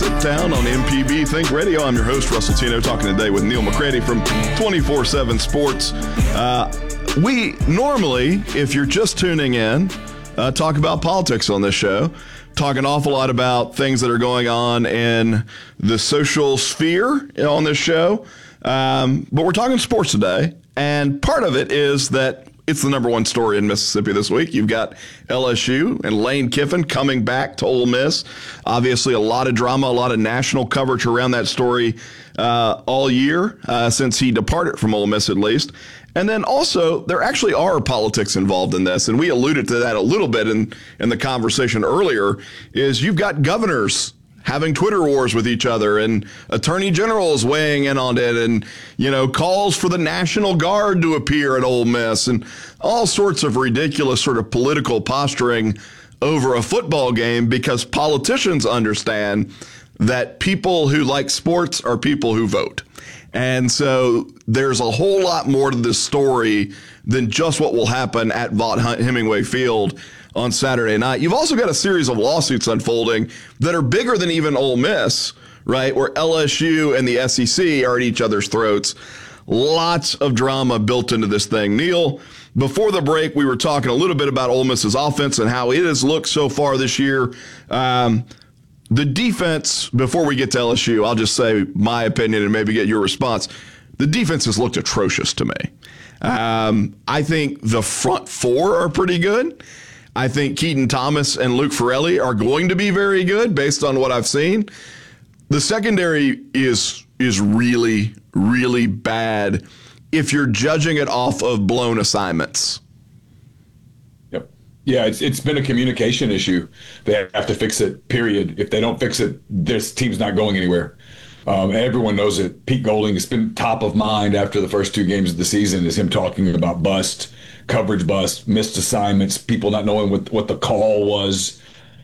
Sit Down on MPB Think Radio. I'm your host, Russell Tino, talking today with Neil McCready from 24/7 Sports. We normally, if you're just tuning in, talk about politics on this show. Talk an awful lot about things that are going on in the social sphere on this show. But we're talking sports today. And part of it is that it's the number one story in Mississippi this week. You've got LSU and Lane Kiffin coming back to Ole Miss. Obviously, a lot of drama, a lot of national coverage around that story all year since he departed from Ole Miss, at least. And then also, there actually are politics involved in this, and we alluded to that a little bit in the conversation earlier, is you've got governors having Twitter wars with each other and attorney generals weighing in on it and, calls for the National Guard to appear at Ole Miss and all sorts of ridiculous sort of political posturing over a football game because politicians understand that people who like sports are people who vote. And so there's a whole lot more to this story than just what will happen at Vaught Hemingway Field on Saturday night. You've also got a series of lawsuits unfolding that are bigger than even Ole Miss, right? Where LSU and the SEC are at each other's throats. Lots of drama built into this thing. Neil, before the break, we were talking a little bit about Ole Miss's offense and how it has looked so far this year. The defense, before we get to LSU, I'll just say my opinion and maybe get your response. The defense has looked atrocious to me. I think the front four are pretty good. I think Keaton Thomas and Luke Farrelly are going to be very good based on what I've seen. The secondary is really, really bad if you're judging it off of blown assignments. Yep. Yeah, it's been a communication issue. They have to fix it, period. If they don't fix it, this team's not going anywhere. Everyone knows it. Pete Golding has been top of mind after the first two games of the season is him talking about coverage bust, missed assignments, people not knowing what the call was.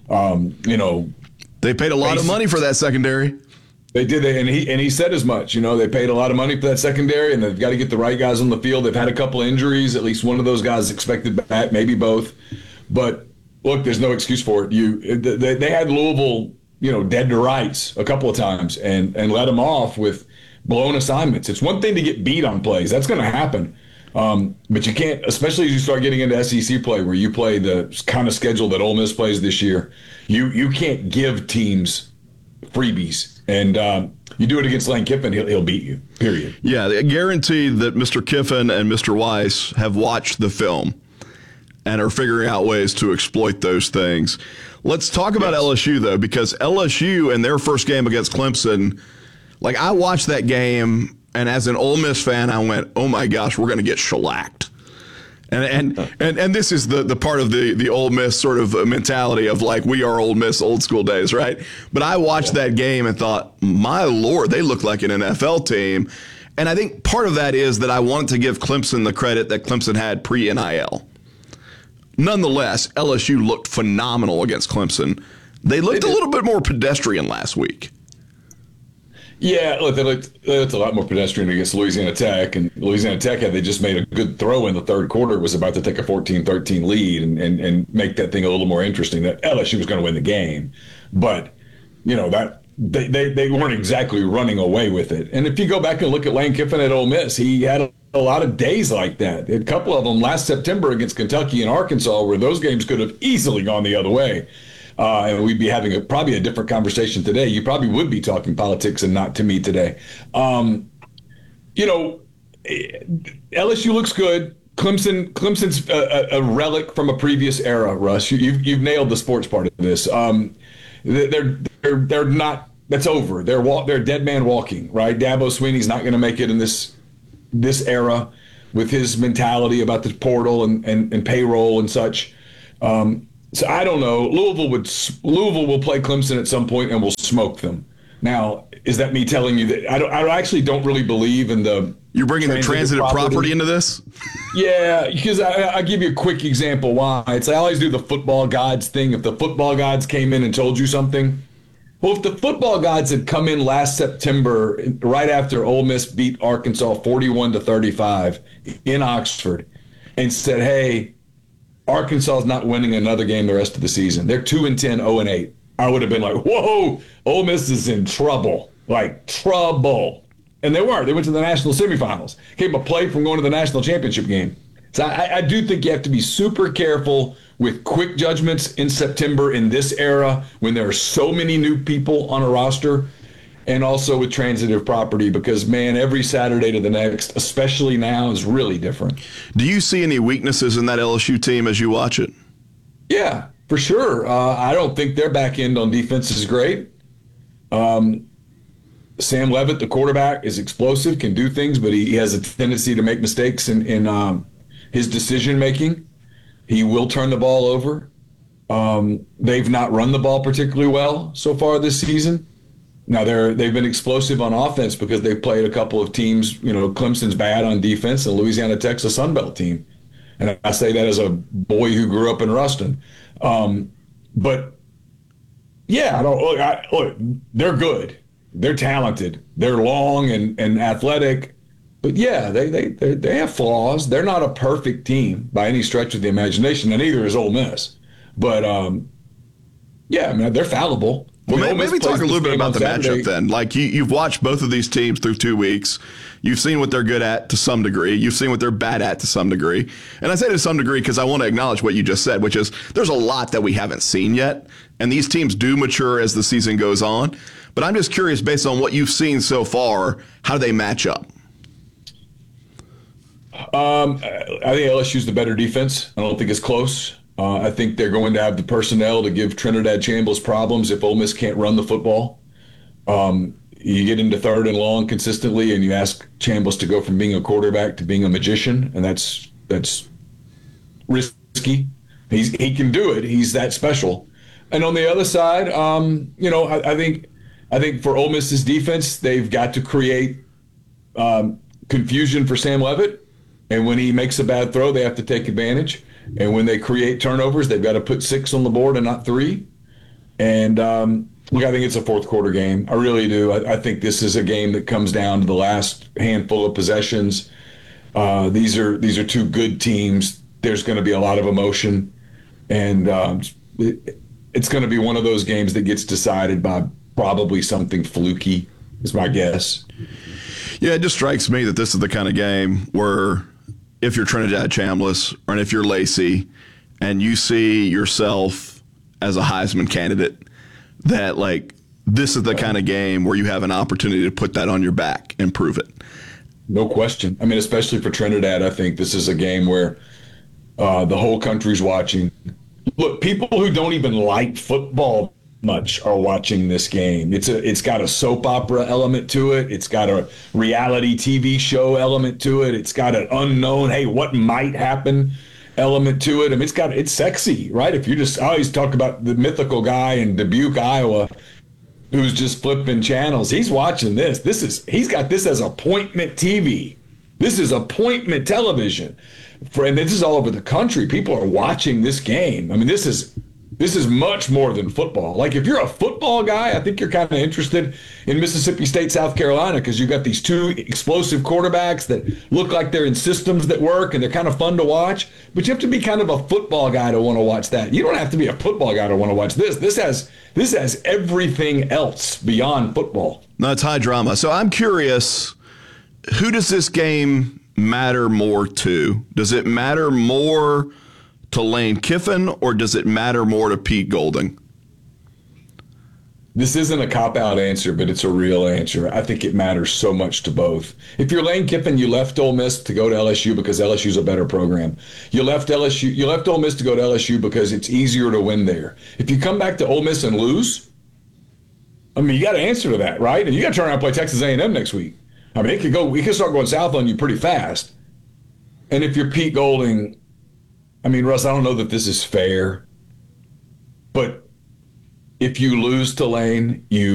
They paid a lot of money for that secondary. They did, and he said as much. They paid a lot of money for that secondary, and they've got to get the right guys on the field. They've had a couple of injuries. At least one of those guys expected back, maybe both. But look, there's no excuse for it. They had Louisville, dead to rights a couple of times, and let them off with blown assignments. It's one thing to get beat on plays. That's going to happen. But you can't, especially as you start getting into SEC play where you play the kind of schedule that Ole Miss plays this year, you can't give teams freebies. And you do it against Lane Kiffin, he'll beat you, period. Yeah, I guarantee that Mr. Kiffin and Mr. Weiss have watched the film and are figuring out ways to exploit those things. Let's talk about LSU, though, because LSU in their first game against Clemson, I watched that game. And as an Ole Miss fan, I went, oh, my gosh, we're going to get shellacked. And this is the part of the Ole Miss sort of mentality of we are Ole Miss old school days, right? But I watched that game and thought, my Lord, they look like an NFL team. And I think part of that is that I wanted to give Clemson the credit that Clemson had pre-NIL. Nonetheless, LSU looked phenomenal against Clemson. They looked a little bit more pedestrian last week. Yeah, look, they looked a lot more pedestrian against Louisiana Tech, and Louisiana Tech, had they just made a good throw in the third quarter, was about to take a 14-13 lead and make that thing a little more interesting. That LSU was going to win the game, but that they weren't exactly running away with it. And if you go back and look at Lane Kiffin at Ole Miss, he had a lot of days like that. A couple of them last September against Kentucky and Arkansas, where those games could have easily gone the other way. And we'd be having probably a different conversation today. You probably would be talking politics and not to me today. LSU looks good. Clemson's a relic from a previous era, Russ. You've nailed the sports part of this. They're not. That's over. They're a dead man walking, right? Dabo Swinney's not going to make it in this era with his mentality about the portal and payroll and such. So I don't know. Louisville will play Clemson at some point and will smoke them. Now, is that me telling you that I actually don't really believe in the You're bringing the transitive property into this? Yeah, because I'll give you a quick example why. I always do the football gods thing. If the football gods came in and told you something, well, if the football gods had come in last September, right after Ole Miss beat Arkansas 41-35 in Oxford, and said, hey, Arkansas is not winning another game the rest of the season. They're 2-10, 0-8. I would have been like, whoa, Ole Miss is in trouble, like trouble. And they were. They went to the national semifinals, came a play from going to the national championship game. So I do think you have to be super careful with quick judgments in September in this era when there are so many new people on a roster, and also with transitive property, because, man, every Saturday to the next, especially now, is really different. Do you see any weaknesses in that LSU team as you watch it? Yeah, for sure. I don't think their back end on defense is great. Sam Leavitt, the quarterback, is explosive, can do things, but he has a tendency to make mistakes in his decision-making. He will turn the ball over. They've not run the ball particularly well so far this season. Now, they've been explosive on offense because they've played a couple of teams. You know, Clemson's bad on defense, and Louisiana Tech's a Sunbelt team. And I say that as a boy who grew up in Ruston. But, yeah, look, they're good. They're talented. They're long and athletic. But, yeah, they have flaws. They're not a perfect team by any stretch of the imagination, and neither is Ole Miss. But, yeah, I mean, they're fallible. Well, maybe talk a little bit about the matchup then. Like, you've watched both of these teams through 2 weeks. You've seen what they're good at to some degree. You've seen what they're bad at to some degree. And I say to some degree because I want to acknowledge what you just said, which is there's a lot that we haven't seen yet. And these teams do mature as the season goes on. But I'm just curious, based on what you've seen so far, how do they match up? I think LSU's the better defense. I don't think it's close. I think they're going to have the personnel to give Trinidad Chambliss problems if Ole Miss can't run the football. You get into third and long consistently, and you ask Chambliss to go from being a quarterback to being a magician, and that's risky. He can do it. He's that special. And on the other side, I think for Ole Miss's defense, they've got to create confusion for Sam Leavitt, and when he makes a bad throw, they have to take advantage. And when they create turnovers, they've got to put 6 on the board and not 3. And look, I think it's a fourth quarter game. I really do. I think this is a game that comes down to the last handful of possessions. These are two good teams. There's going to be a lot of emotion, and it's going to be one of those games that gets decided by probably something fluky, is my guess. Yeah, it just strikes me that this is the kind of game where if you're Trinidad Chambliss or if you're Lacey and you see yourself as a Heisman candidate, that like this is the kind of game where you have an opportunity to put that on your back and prove it. No question. I mean, especially for Trinidad, I think this is a game where the whole country's watching. Look, people who don't even like football much are watching this game. It's got a soap opera element to it. It's got a reality TV show element to it. It's got an unknown, hey, what might happen element to it. I mean, it's sexy, right? If you I always talk about the mythical guy in Dubuque, Iowa, who's just flipping channels. He's watching this. He's got this as appointment TV. This is appointment television. And this is all over the country. People are watching this game. I mean, this is much more than football. Like, if you're a football guy, I think you're kind of interested in Mississippi State, South Carolina, because you've got these two explosive quarterbacks that look like they're in systems that work, and they're kind of fun to watch. But you have to be kind of a football guy to want to watch that. You don't have to be a football guy to want to watch this. This has everything else beyond football. No, it's high drama. So I'm curious, who does this game matter more to? Does it matter more to Lane Kiffin, or does it matter more to Pete Golding? This isn't a cop-out answer, but it's a real answer. I think it matters so much to both. If you're Lane Kiffin, you left Ole Miss to go to LSU because LSU's a better program. You left Ole Miss to go to LSU because it's easier to win there. If you come back to Ole Miss and lose, I mean, you got to answer to that, right? And you got to turn around and play Texas A&M next week. I mean, we could start going south on you pretty fast. And if you're Pete Golding, I mean, Russ, I don't know that this is fair, but if you lose to Lane, you